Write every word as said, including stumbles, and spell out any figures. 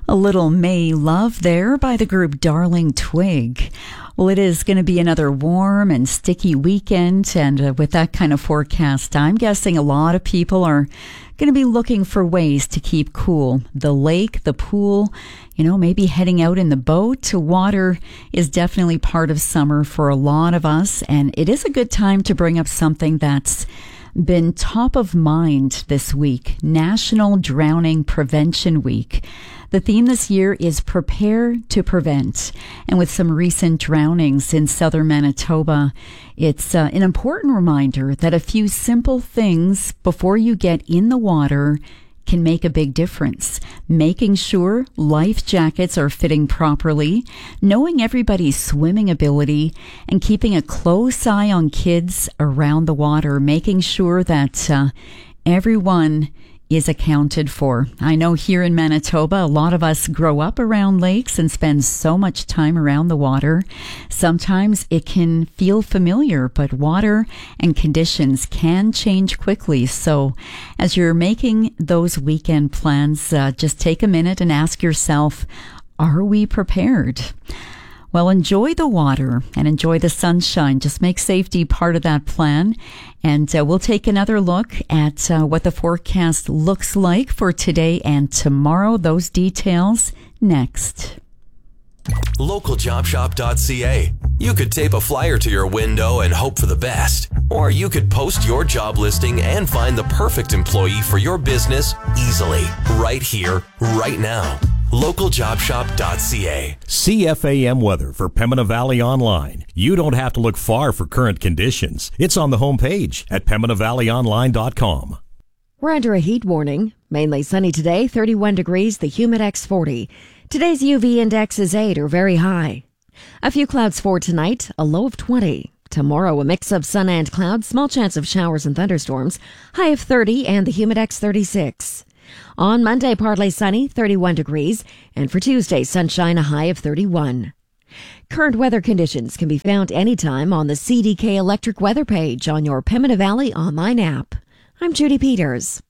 A little May Love there by the group Darling Twig. Well, it is going to be another warm and sticky weekend, and uh, with that kind of forecast, I'm guessing a lot of people are going to be looking for ways to keep cool. The lake, the pool, you know, maybe heading out in the boat. Water is definitely part of summer for a lot of us, and it is a good time to bring up something that's been top of mind this week, National Drowning Prevention Week. The theme this year is Prepare to Prevent. And with some recent drownings in southern Manitoba, it's uh, an important reminder that a few simple things before you get in the water can make a big difference. Making sure life jackets are fitting properly, knowing everybody's swimming ability, and keeping a close eye on kids around the water, making sure that uh, everyone is accounted for. I know here in Manitoba, a lot of us grow up around lakes and spend so much time around the water. Sometimes it can feel familiar, but water and conditions can change quickly. So as you're making those weekend plans, uh, just take a minute and ask yourself, are we prepared? Well, enjoy the water and enjoy the sunshine. Just make safety part of that plan. And uh, we'll take another look at uh, what the forecast looks like for today and tomorrow. Those details next. local job shop dot c a. You could tape a flyer to your window and hope for the best. Or you could post your job listing and find the perfect employee for your business easily, right here, right now. local job shop dot c a. C F A M weather for Pembina Valley Online. You don't have to look far for current conditions. It's on the homepage at pembina valley online dot com. We're under a heat warning. Mainly sunny today, thirty-one degrees, the Humidex forty. Today's U V index is eight or very high. A few clouds for tonight, a low of twenty. Tomorrow, a mix of sun and clouds, small chance of showers and thunderstorms, high of thirty and the Humidex thirty-six. On Monday, partly sunny, thirty-one degrees, and for Tuesday, sunshine, a high of thirty-one. Current weather conditions can be found anytime on the C D K Electric Weather page on your Pembina Valley online app. I'm Judy Peters.